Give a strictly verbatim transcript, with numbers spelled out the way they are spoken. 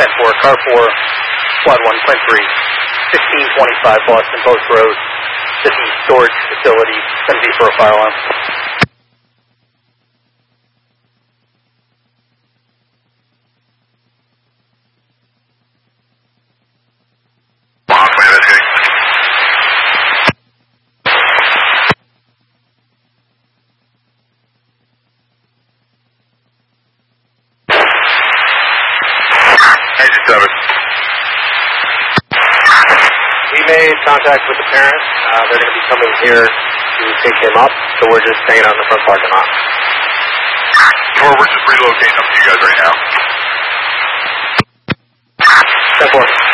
ten four, car four, squad one, Clint three, fifteen twenty-five Boston Post Road, to the storage facility, going to be for a fire alarm. We made contact with the parent. Uh, they're going to be coming here to pick him up, so we're just hanging out in the front parking lot. Or we're just relocating up to you guys right now. ten four.